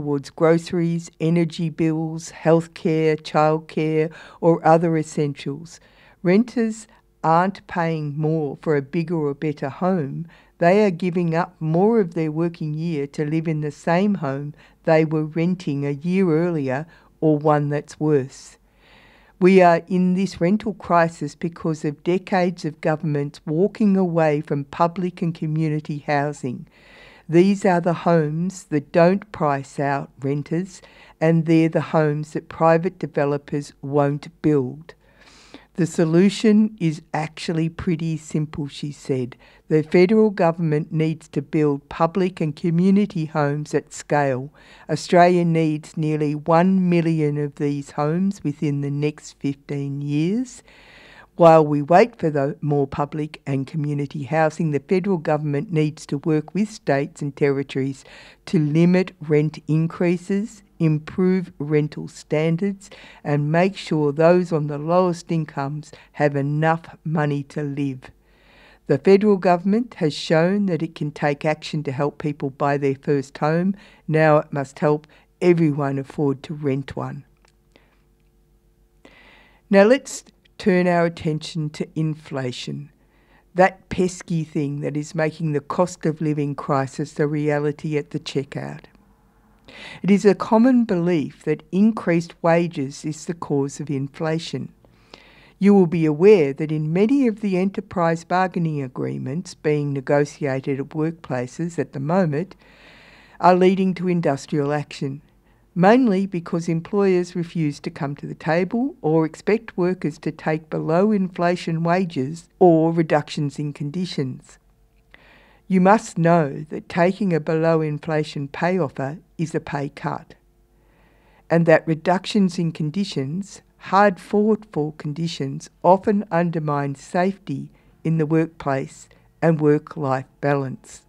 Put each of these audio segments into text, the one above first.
towards groceries, energy bills, healthcare, childcare, or other essentials. Renters aren't paying more for a bigger or better home. They are giving up more of their working year to live in the same home they were renting a year earlier, or one that's worse. We are in this rental crisis because of decades of governments walking away from public and community housing. These are the homes that don't price out renters, and they're the homes that private developers won't build. The solution is actually pretty simple, she said. The federal government needs to build public and community homes at scale. Australia needs nearly 1 million of these homes within the next 15 years. While we wait for more public and community housing, the federal government needs to work with states and territories to limit rent increases, improve rental standards, and make sure those on the lowest incomes have enough money to live. The federal government has shown that it can take action to help people buy their first home. Now it must help everyone afford to rent one. Now let's turn our attention to inflation, that pesky thing that is making the cost of living crisis a reality at the checkout. It is a common belief that increased wages is the cause of inflation. You will be aware that in many of the enterprise bargaining agreements being negotiated at workplaces at the moment are leading to industrial action, mainly because employers refuse to come to the table or expect workers to take below inflation wages or reductions in conditions. You must know that taking a below inflation pay offer is a pay cut, and that reductions in conditions, hard fought for conditions, often undermine safety in the workplace and work-life balance.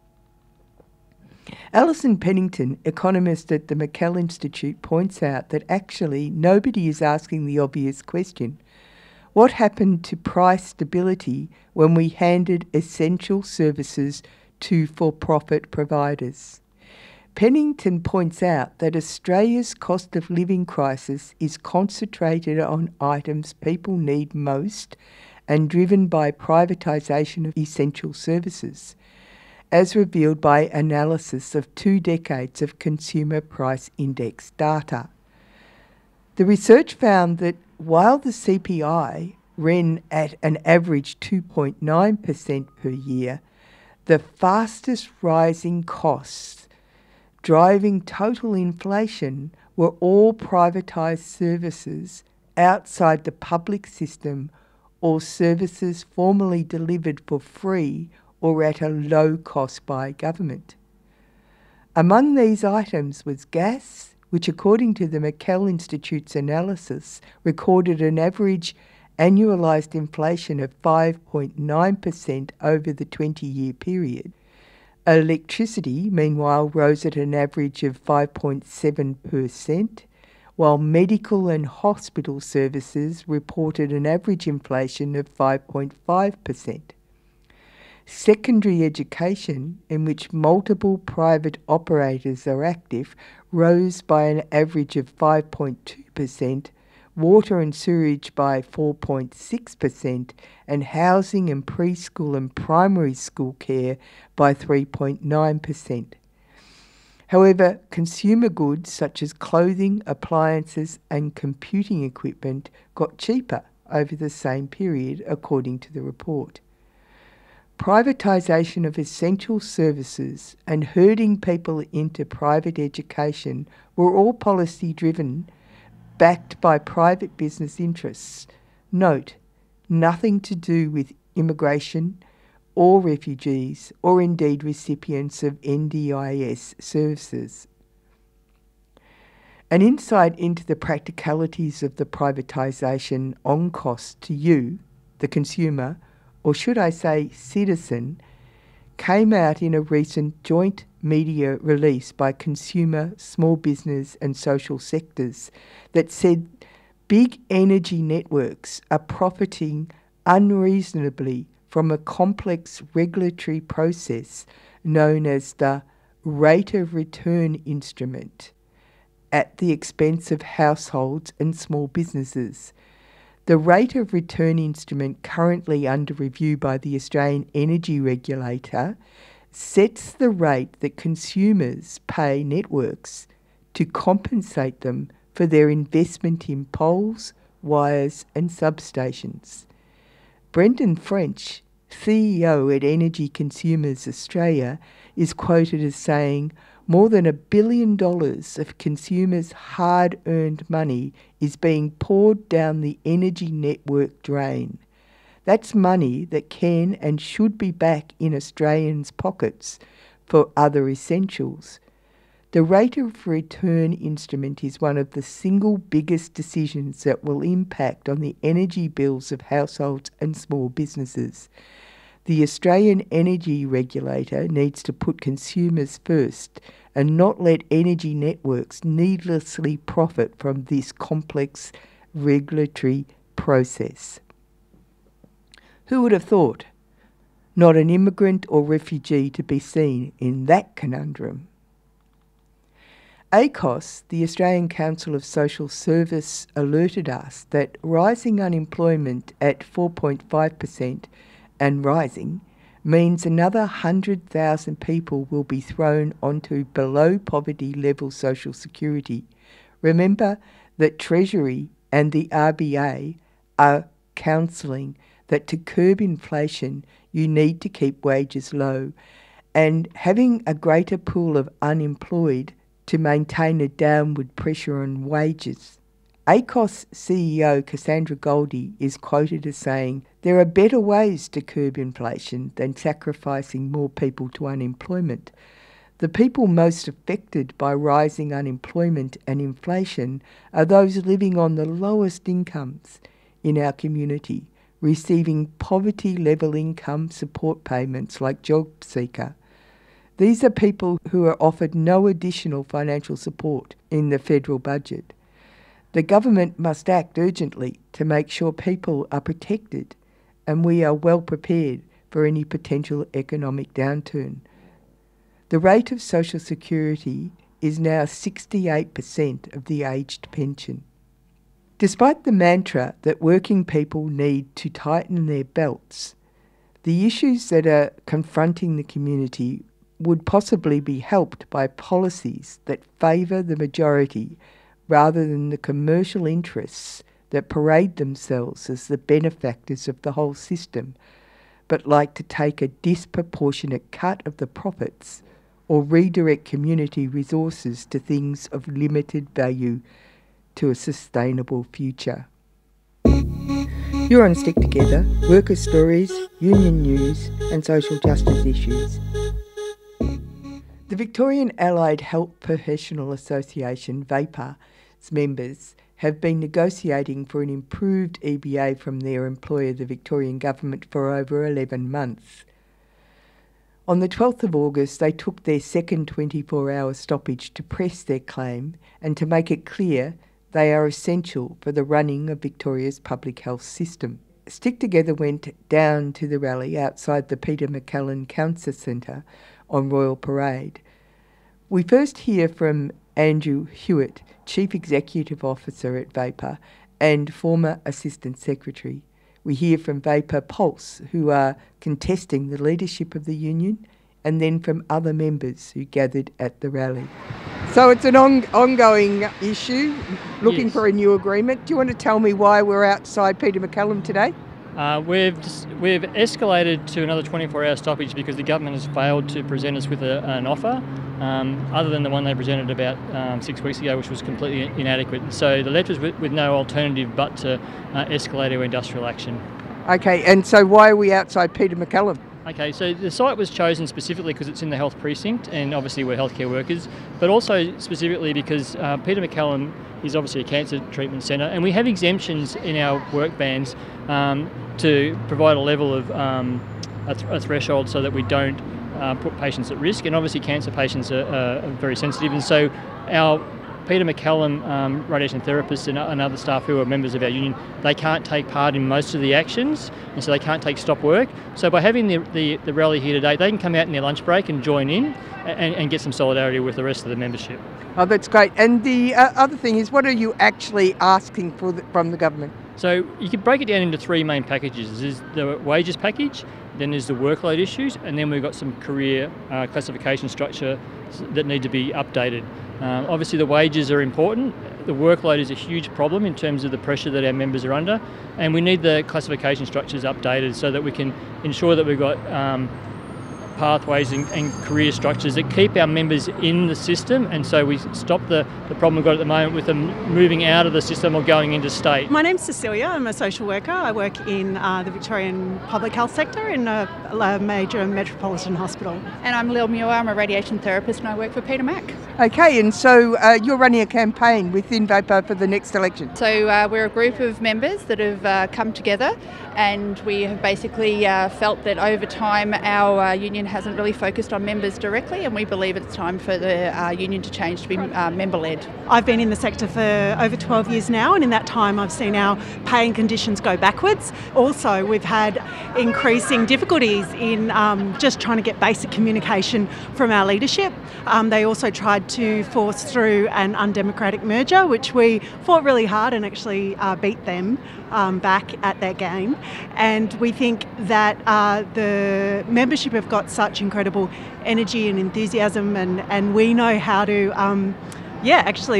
Alison Pennington, economist at the McKell Institute, points out that actually nobody is asking the obvious question: what happened to price stability when we handed essential services to for-profit providers? Pennington points out that Australia's cost of living crisis is concentrated on items people need most and driven by privatisation of essential services, as revealed by analysis of 2 decades of consumer price index data. The research found that while the CPI ran at an average 2.9% per year, the fastest rising costs driving total inflation were all privatised services outside the public system or services formerly delivered for free or at a low cost by government. Among these items was gas, which according to the McKell Institute's analysis recorded an average annualised inflation of 5.9% over the 20-year period. Electricity, meanwhile, rose at an average of 5.7%, while medical and hospital services reported an average inflation of 5.5%. Secondary education, in which multiple private operators are active, rose by an average of 5.2%, water and sewerage by 4.6%, and housing and preschool and primary school care by 3.9%. However, consumer goods such as clothing, appliances and computing equipment got cheaper over the same period, according to the report. Privatisation of essential services and herding people into private education were all policy-driven, backed by private business interests. Note, nothing to do with immigration or refugees or indeed recipients of NDIS services. An insight into the practicalities of the privatisation on cost to you, the consumer, or should I say citizen, came out in a recent joint media release by consumer, small business and social sectors that said big energy networks are profiting unreasonably from a complex regulatory process known as the rate of return instrument at the expense of households and small businesses. The rate of return instrument currently under review by the Australian Energy Regulator sets the rate that consumers pay networks to compensate them for their investment in poles, wires and substations. Brendan French, CEO at Energy Consumers Australia, is quoted as saying, "More than $1 billion of consumers' hard-earned money is being poured down the energy network drain. That's money that can and should be back in Australians' pockets for other essentials." The rate of return instrument is one of the single biggest decisions that will impact on the energy bills of households and small businesses. The Australian Energy Regulator needs to put consumers first and not let energy networks needlessly profit from this complex regulatory process. Who would have thought? Not an immigrant or refugee to be seen in that conundrum. ACOS, the Australian Council of Social Service, alerted us that rising unemployment at 4.5% and rising means another 100,000 people will be thrown onto below poverty level social security. Remember that Treasury and the RBA are counselling that to curb inflation you need to keep wages low, and having a greater pool of unemployed to maintain a downward pressure on wages. ACOS CEO Cassandra Goldie is quoted as saying, "There are better ways to curb inflation than sacrificing more people to unemployment. The people most affected by rising unemployment and inflation are those living on the lowest incomes in our community, receiving poverty-level income support payments like JobSeeker. These are people who are offered no additional financial support in the federal budget. The government must act urgently to make sure people are protected and we are well prepared for any potential economic downturn." The rate of social security is now 68% of the aged pension. Despite the mantra that working people need to tighten their belts, the issues that are confronting the community would possibly be helped by policies that favour the majority rather than the commercial interests that parade themselves as the benefactors of the whole system, but like to take a disproportionate cut of the profits or redirect community resources to things of limited value to a sustainable future. You're on Stick Together, worker stories, union news and social justice issues. The Victorian Allied Health Professional Association, VAPA's members have been negotiating for an improved EBA from their employer, the Victorian Government, for over 11 months. On the 12th of August, they took their second 24-hour stoppage to press their claim and to make it clear they are essential for the running of Victoria's public health system. Stick Together went down to the rally outside the Peter MacCallum Cancer Centre on Royal Parade. We first hear from Andrew Hewitt, Chief Executive Officer at VAPA and former Assistant Secretary. We hear from VAPA Pulse, who are contesting the leadership of the union, and then from other members who gathered at the rally. So it's an ongoing issue, looking for a new agreement. Do you want to tell me why we're outside Peter MacCallum today? We've escalated to another 24-hour stoppage because the government has failed to present us with an offer, other than the one they presented about 6 weeks ago, which was completely inadequate. So the left was with no alternative but to escalate our industrial action. Okay, and so why are we outside Peter MacCallum? Okay, so the site was chosen specifically because it's in the health precinct, and obviously we're healthcare workers, but also specifically because Peter MacCallum is obviously a cancer treatment centre, and we have exemptions in our work bans to provide a level of a threshold so that we don't put patients at risk, and obviously cancer patients are very sensitive, and so our Peter McCallum, radiation therapists and other staff who are members of our union, they can't take part in most of the actions, and so they can't take stop work. So by having the rally here today, they can come out in their lunch break and join in and get some solidarity with the rest of the membership. Oh, that's great. And the other thing is, what are you actually asking for from the government? So you can break it down into three main packages. There's the wages package, then there's the workload issues, and then we've got some career classification structure that need to be updated. Obviously the wages are important. The workload is a huge problem in terms of the pressure that our members are under, and we need the classification structures updated so that we can ensure that we've got pathways and career structures that keep our members in the system, and so we stop the problem we've got at the moment with them moving out of the system or going into state. My name's Cecilia. I'm a social worker. I work in the Victorian public health sector in a major metropolitan hospital. And I'm Lil Muir. I'm a radiation therapist and I work for Peter Mac. Okay, and so you're running a campaign with InVapo for the next election. So we're a group of members that have come together, and we have basically felt that over time our union hasn't really focused on members directly, and we believe it's time for the union to change to be member-led. I've been in the sector for over 12 years now, and in that time I've seen our pay and conditions go backwards. Also, we've had increasing difficulties in just trying to get basic communication from our leadership. They also tried to force through an undemocratic merger, which we fought really hard and actually beat them back at their game. And we think that the membership have got such incredible energy and enthusiasm, and we know how to actually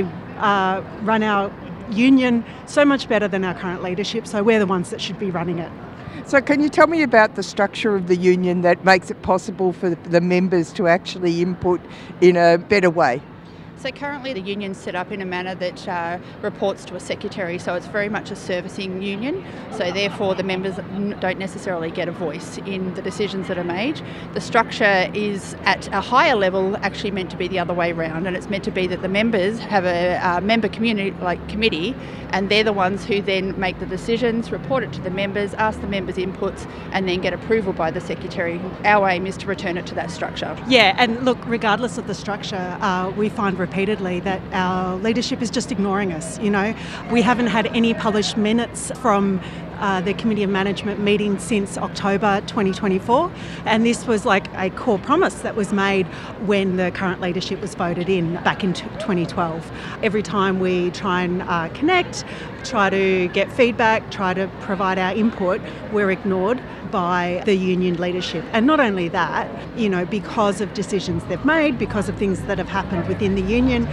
run our union so much better than our current leadership, so we're the ones that should be running it. So can you tell me about the structure of the union that makes it possible for the members to actually input in a better way? So currently the union's set up in a manner that reports to a secretary, so it's very much a servicing union, so therefore the members don't necessarily get a voice in the decisions that are made. The structure is at a higher level actually meant to be the other way around, and it's meant to be that the members have a member committee, and they're the ones who then make the decisions, report it to the members, ask the members' inputs, and then get approval by the secretary. Our aim is to return it to that structure. Yeah, and look, regardless of the structure, we find repeatedly that our leadership is just ignoring us. You know, we haven't had any published minutes from the Committee of Management meeting since October 2024, and this was like a core promise that was made when the current leadership was voted in back in 2012. Every time we try and connect, try to get feedback, try to provide our input, we're ignored by the union leadership. And not only that, you know, because of decisions they've made, because of things that have happened within the union,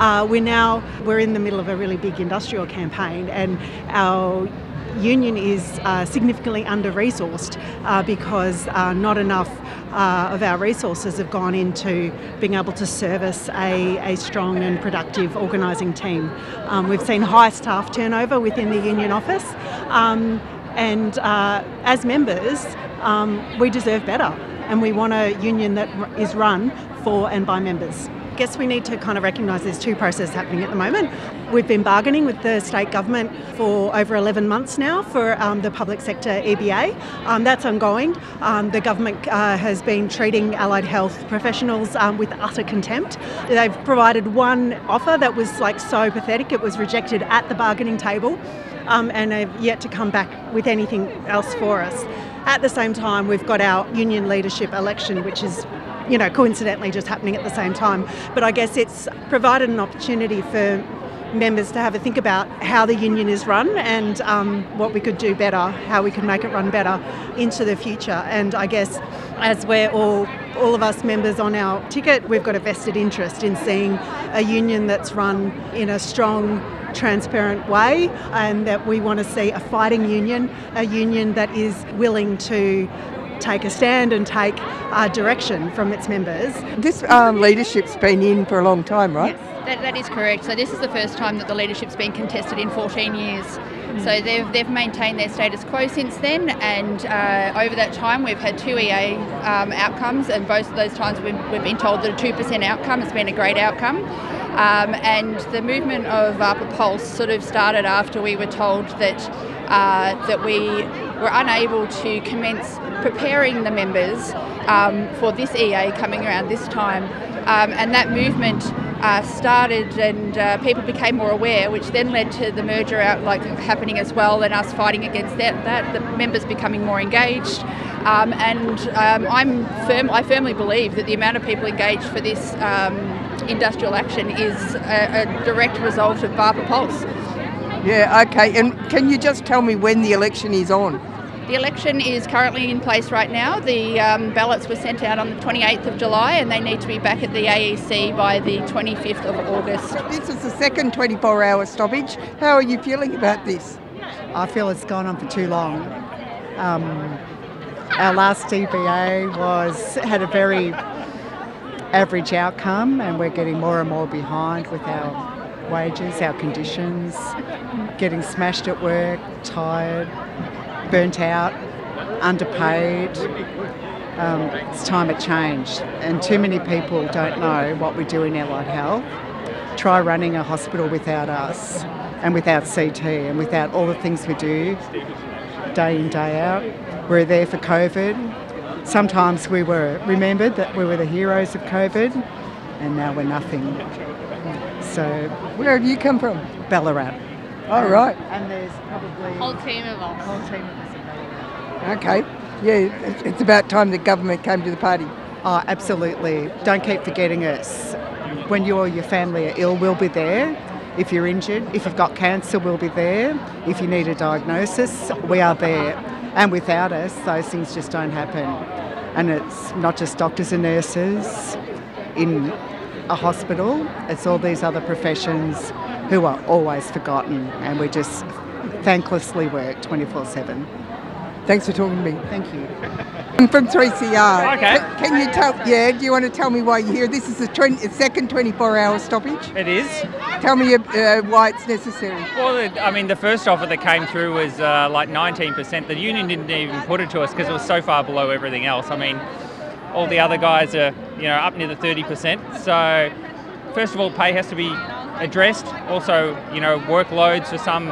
we're in the middle of a really big industrial campaign, and our union is significantly under-resourced because not enough of our resources have gone into being able to service a strong and productive organising team. We've seen high staff turnover within the union office, and as members we deserve better, and we want a union that is run for and by members. I guess we need to kind of recognise there's two processes happening at the moment. We've been bargaining with the state government for over 11 months now for the public sector EBA. That's ongoing. The government has been treating allied health professionals with utter contempt. They've provided one offer that was like so pathetic it was rejected at the bargaining table, and they've yet to come back with anything else for us. At the same time, we've got our union leadership election, which is, you know, coincidentally just happening at the same time. But I guess it's provided an opportunity for members to have a think about how the union is run and what we could do better, how we could make it run better into the future. And I guess as we're all of us members on our ticket, we've got a vested interest in seeing a union that's run in a strong, transparent way, and that we want to see a fighting union, a union that is willing to take a stand and take direction from its members. This leadership's been in for a long time, right? Yes, that is correct. So this is the first time that the leadership's been contested in 14 years. So they've maintained their status quo since then, and over that time we've had 2 EA outcomes, and both of those times we've been told that a 2% outcome has been a great outcome. And the movement of Upper Pulse sort of started after we were told that we were unable to commence preparing the members for this EA coming around this time, and that movement started and people became more aware, which then led to the merger happening as well, and us fighting against that the members becoming more engaged. I firmly believe that the amount of people engaged for this industrial action is a direct result of BARPA Pulse. Yeah, okay. And can you just tell me when the election is on? The election is currently in place right now. The ballots were sent out on the 28th of July and they need to be back at the AEC by the 25th of August. This is the second 24-hour stoppage. How are you feeling about this? I feel it's gone on for too long. Our last DBA had a very average outcome, and we're getting more and more behind with our wages, our conditions, getting smashed at work, tired, burnt out, underpaid. It's time it changed, and too many people don't know what we do in Allied Health. Try running a hospital without us and without CT and without all the things we do day in, day out. We're there for COVID. Sometimes we were remembered that we were the heroes of COVID, and now we're nothing. So, where have you come from? Ballarat. Oh, right. And there's probably a whole team of us. In Ballarat. Okay. Yeah, it's about time the government came to the party. Oh, absolutely. Don't keep forgetting us. When you or your family are ill, we'll be there. If you're injured, if you've got cancer, we'll be there. If you need a diagnosis, we are there. And without us, those things just don't happen. And it's not just doctors and nurses in a hospital, it's all these other professions who are always forgotten, and we just thanklessly work 24/7. Thanks for talking to me. Thank you. I'm from 3CR. Okay. Can you tell? Yeah. Do you want to tell me why you're here? This is the second 24-hour stoppage. It is. Tell me why it's necessary. Well, the first offer that came through was like 19%. The union didn't even put it to us because it was so far below everything else. I mean, all the other guys are, up near the 30%. So, first of all, pay has to be addressed. Also, workloads for some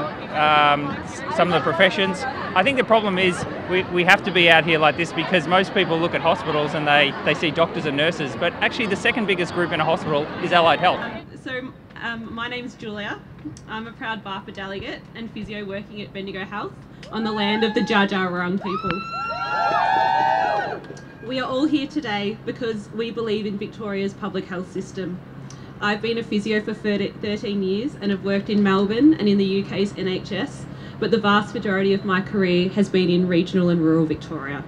of the professions. I think the problem is we have to be out here like this because most people look at hospitals and they see doctors and nurses, but actually the second biggest group in a hospital is Allied Health. So my name's Julia. I'm a proud BARPA delegate and physio working at Bendigo Health on the land of the Dja Dja Wurrung people. We are all here today because we believe in Victoria's public health system. I've been a physio for 13 years and have worked in Melbourne and in the UK's NHS, but the vast majority of my career has been in regional and rural Victoria.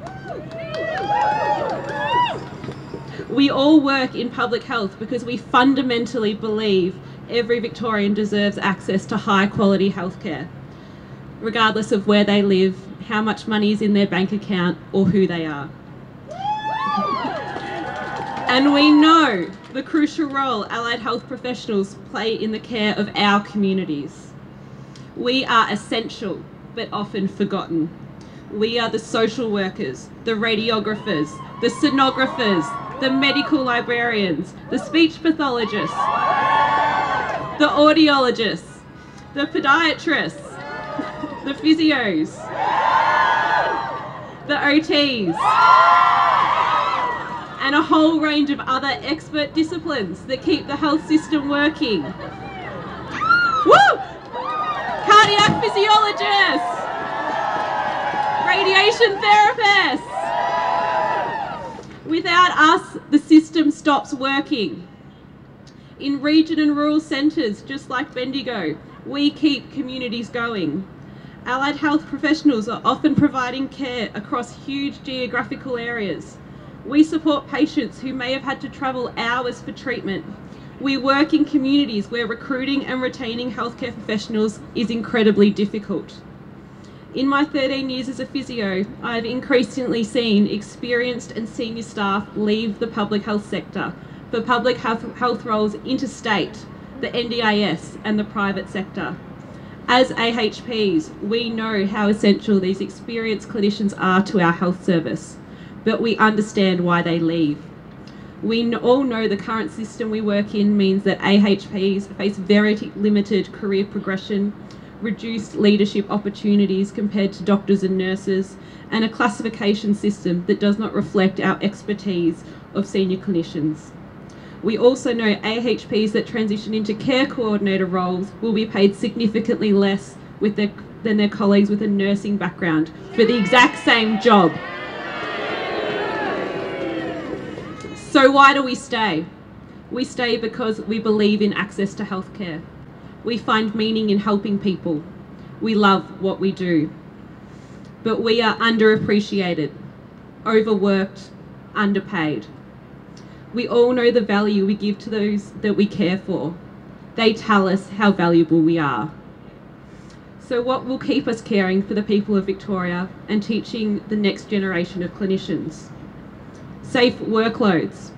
We all work in public health because we fundamentally believe every Victorian deserves access to high quality healthcare, regardless of where they live, how much money is in their bank account, or who they are. And we know the crucial role allied health professionals play in the care of our communities. We are essential, but often forgotten. We are the social workers, the radiographers, the sonographers, the medical librarians, the speech pathologists, the audiologists, the podiatrists, the physios, the OTs, and a whole range of other expert disciplines that keep the health system working. Woo! Cardiac physiologists, radiation therapists. Without us, the system stops working. In region and rural centres, just like Bendigo, we keep communities going. Allied health professionals are often providing care across huge geographical areas. We support patients who may have had to travel hours for treatment. We work in communities where recruiting and retaining healthcare professionals is incredibly difficult. In my 13 years as a physio, I've increasingly seen experienced and senior staff leave the public health sector for public health roles interstate, the NDIS and the private sector. As AHPs, we know how essential these experienced clinicians are to our health service, but we understand why they leave. We all know the current system we work in means that AHPs face very limited career progression, reduced leadership opportunities compared to doctors and nurses, and a classification system that does not reflect our expertise of senior clinicians. We also know AHPs that transition into care coordinator roles will be paid significantly less than their colleagues with a nursing background for the exact same job. So why do we stay? We stay because we believe in access to healthcare. We find meaning in helping people. We love what we do. But we are underappreciated, overworked, underpaid. We all know the value we give to those that we care for. They tell us how valuable we are. So what will keep us caring for the people of Victoria and teaching the next generation of clinicians? Safe workloads,